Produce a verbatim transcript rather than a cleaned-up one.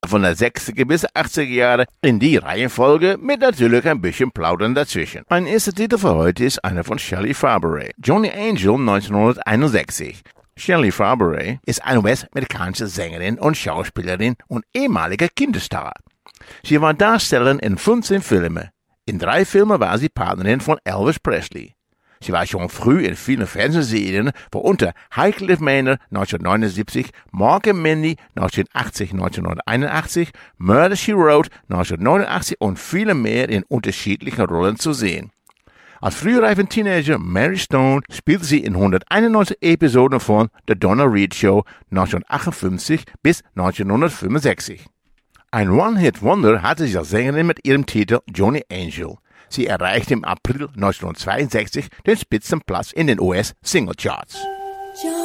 von der sechziger bis achtziger Jahre in die Reihenfolge mit natürlich ein bisschen Plaudern dazwischen. Mein erster Titel für heute ist einer von Shelley Fabares, Johnny Angel neunzehnhunderteinundsechzig. Shelley Fabares ist eine US-amerikanische Sängerin und Schauspielerin und ehemalige Kinderstar. Sie war Darstellerin in fünfzehn Filmen. In drei Filmen war sie Partnerin von Elvis Presley. Sie war schon früh in vielen Fernsehserien, worunter High Cliff Manor neunzehnhundertneunundsiebzig, Mork and Mindy neunzehnhundertachtzig bis neunzehnhunderteinundachtzig, Murder, She Wrote neunzehnhundertneunundachtzig und viele mehr in unterschiedlichen Rollen zu sehen. Als frühreifen Teenager Mary Stone spielte sie in hunderteinundneunzig Episoden von The Donna Reed Show neunzehnhundertachtundfünfzig bis neunzehnhundertfünfundsechzig. Ein One-Hit-Wonder hatte sie als Sängerin mit ihrem Titel Johnny Angel. Sie erreichte im April neunzehnhundertzweiundsechzig den Spitzenplatz in den U S-Singlecharts.